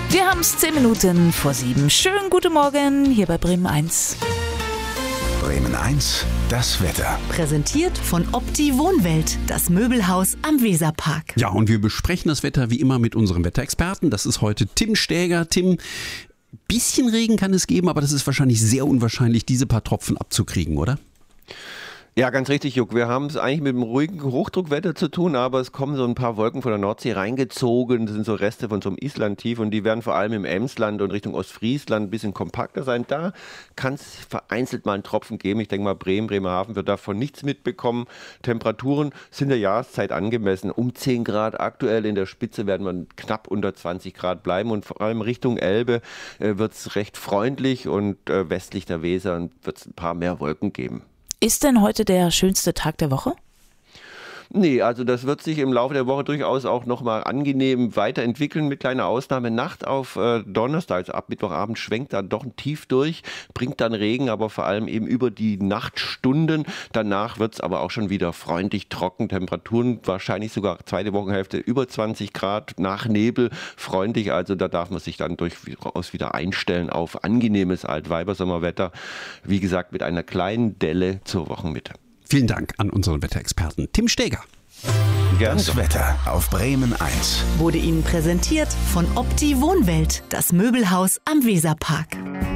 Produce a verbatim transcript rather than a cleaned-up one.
Wir haben es zehn Minuten vor sieben. Schönen guten Morgen hier bei Bremen eins. Bremen eins, das Wetter. Präsentiert von Opti Wohnwelt, das Möbelhaus am Weserpark. Ja, und wir besprechen das Wetter wie immer mit unserem Wetterexperten. Das ist heute Tim Stäger. Tim, bisschen Regen kann es geben, aber das ist wahrscheinlich sehr unwahrscheinlich, diese paar Tropfen abzukriegen, oder? Ja, ganz richtig, Juck. Wir haben es eigentlich mit einem ruhigen Hochdruckwetter zu tun, aber es kommen so ein paar Wolken von der Nordsee reingezogen. Das sind so Reste von so einem Islandtief und die werden vor allem im Emsland und Richtung Ostfriesland ein bisschen kompakter sein. Da kann es vereinzelt mal einen Tropfen geben. Ich denke mal, Bremen, Bremerhaven wird davon nichts mitbekommen. Temperaturen sind der Jahreszeit angemessen. Um zehn Grad aktuell, in der Spitze werden wir knapp unter zwanzig Grad bleiben und vor allem Richtung Elbe äh, wird es recht freundlich und äh, westlich der Weser wird es ein paar mehr Wolken geben. Ist denn heute der schönste Tag der Woche? Nee, also das wird sich im Laufe der Woche durchaus auch nochmal angenehm weiterentwickeln, mit kleiner Ausnahme. Nacht auf äh, Donnerstag, also ab Mittwochabend, schwenkt dann doch ein Tief durch, bringt dann Regen, aber vor allem eben über die Nachtstunden. Danach wird es aber auch schon wieder freundlich trocken. Temperaturen wahrscheinlich sogar zweite Wochenhälfte über zwanzig Grad, nach Nebel freundlich. Also da darf man sich dann durchaus wieder einstellen auf angenehmes Altweibersommerwetter. Wie gesagt, mit einer kleinen Delle zur Wochenmitte. Vielen Dank an unseren Wetterexperten Tim Stäger. Gerne. Das Wetter auf Bremen eins. Wurde Ihnen präsentiert von Opti Wohnwelt, das Möbelhaus am Weserpark.